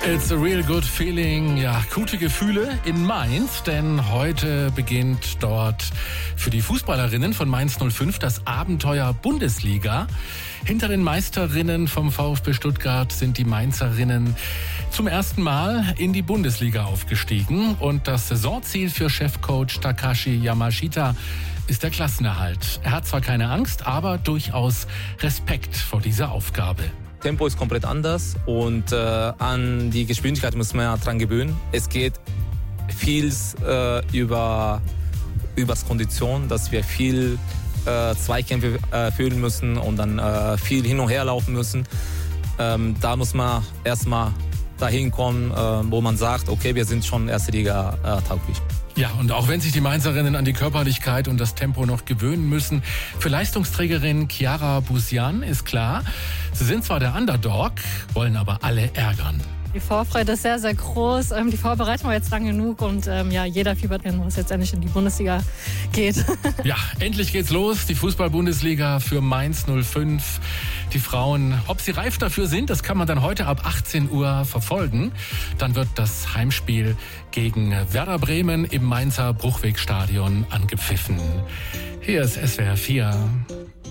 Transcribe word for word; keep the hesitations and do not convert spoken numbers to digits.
It's a real good feeling. Ja, gute Gefühle in Mainz, denn heute beginnt dort für die Fußballerinnen von Mainz null fünf das Abenteuer Bundesliga. Hinter den Meisterinnen vom VfB Stuttgart sind die Mainzerinnen zum ersten Mal in die Bundesliga aufgestiegen. Und das Saisonziel für Chefcoach Takashi Yamashita ist der Klassenerhalt. Er hat zwar keine Angst, aber durchaus Respekt vor dieser Aufgabe. Tempo ist komplett anders und äh, an die Geschwindigkeit muss man ja dran gewöhnen. Es geht viel äh, über übers Kondition, dass wir viel äh, Zweikämpfe äh, führen müssen und dann äh, viel hin und her laufen müssen. Ähm, da muss man erstmal dahin kommen, äh, wo man sagt, okay, wir sind schon erste Liga äh, tauglich. Ja, und auch wenn sich die Mainzerinnen an die Körperlichkeit und das Tempo noch gewöhnen müssen, für Leistungsträgerin Chiara Busian ist klar, sie sind zwar der Underdog, wollen aber alle ärgern. Die Vorfreude ist sehr, sehr groß. Die Vorbereitung war jetzt lang genug und ähm, ja, jeder fiebert, wenn es jetzt endlich in die Bundesliga geht. Ja, endlich geht's los. Die Fußball-Bundesliga für Mainz null fünf. Die Frauen, ob sie reif dafür sind, das kann man dann heute ab achtzehn Uhr verfolgen. Dann wird das Heimspiel gegen Werder Bremen im Mainzer Bruchwegstadion angepfiffen. Hier ist S W R vier.